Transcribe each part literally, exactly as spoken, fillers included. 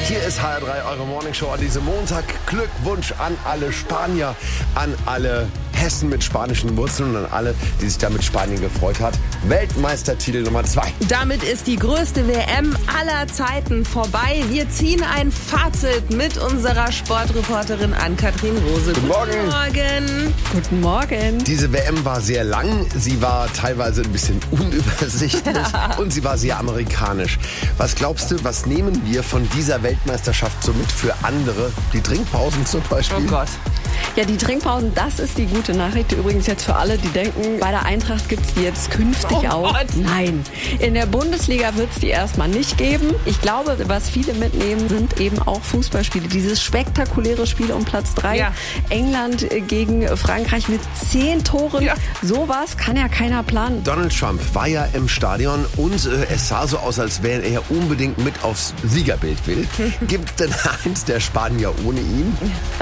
Hier ist H R drei, eure Morningshow an diesem Montag. Glückwunsch an alle Spanier, an alle Hessen mit spanischen Wurzeln und an alle, die sich da mit Spanien gefreut hat. Weltmeistertitel Nummer zwei. Damit ist die größte W M aller Zeiten vorbei. Wir ziehen ein Fazit mit unserer Sportreporterin Ann-Kathrin Rose. Guten Morgen. Guten Morgen. Guten Morgen. Diese W M war sehr lang, sie war teilweise ein bisschen unübersichtlich und sie war sehr amerikanisch. Was glaubst du, was nehmen wir von dieser Weltmeisterschaft so mit für andere? Die Trinkpausen zum Beispiel? Oh Gott. Ja, die Trinkpausen, das ist die gute Nachricht. Übrigens jetzt für alle, die denken, bei der Eintracht gibt es die jetzt künftig Oh auch. Gott. Nein, in der Bundesliga wird es die erstmal nicht geben. Ich glaube, was viele mitnehmen, sind eben auch Fußballspiele. Dieses spektakuläre Spiel um Platz drei. Ja. England gegen Frankreich mit zehn Toren. Ja. Sowas kann ja keiner planen. Donald Trump war ja im Stadion und äh, es sah so aus, als wäre er unbedingt mit aufs Siegerbild will. Gibt es denn eins der Spanier ohne ihn?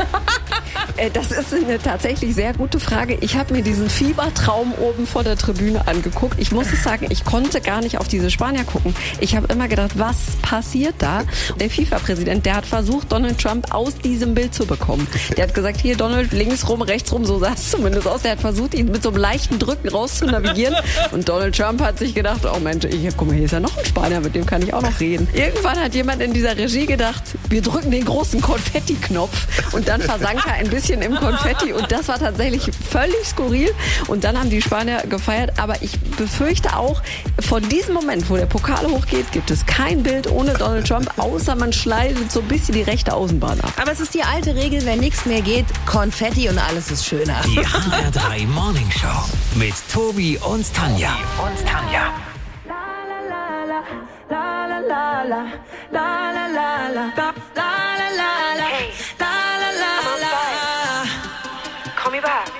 Äh, Das ist eine tatsächlich sehr gute Frage. Ich habe mir diesen Fiebertraum oben vor der Tribüne angeguckt. Ich muss es sagen, ich konnte gar nicht auf diese Spanier gucken. Ich habe immer gedacht, was passiert da? Der FIFA-Präsident, der hat versucht, Donald Trump aus diesem Bild zu bekommen. Der hat gesagt, hier Donald, links rum, rechts rum, so sah es zumindest aus. Der hat versucht, ihn mit so einem leichten Drücken rauszunavigieren. Und Donald Trump hat sich gedacht, oh Mensch, ich, guck mal, hier ist ja noch ein Spanier, mit dem kann ich auch noch reden. Irgendwann hat jemand in dieser Regie gedacht, wir drücken den großen Konfetti-Knopf. Und dann versank er ein bisschen im Konfetti und das war tatsächlich völlig skurril und dann haben die Spanier gefeiert, aber ich befürchte auch, von diesem Moment, wo der Pokal hochgeht, gibt es kein Bild ohne Donald Trump, außer man schneidet so ein bisschen die rechte Außenbahn ab. Aber es ist die alte Regel, wenn nichts mehr geht, Konfetti und alles ist schöner. Die H R drei Morningshow mit Tobi und Tanja. Und Tanja. Call me back.